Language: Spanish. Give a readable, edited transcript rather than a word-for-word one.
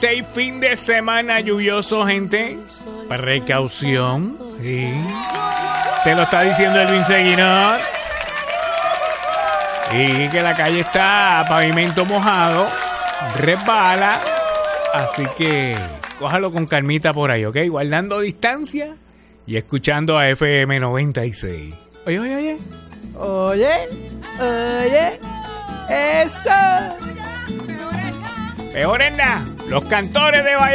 Fin de semana lluvioso, gente. Precaución. Sí. Te lo está diciendo Edwin Seguinón. Y que la calle está a pavimento mojado. Resbala. Así que cójalo con calmita por ahí, ¿ok? Guardando distancia y escuchando a FM 96. Oye. Eso. Peor en nada. Los cantores de Bahía.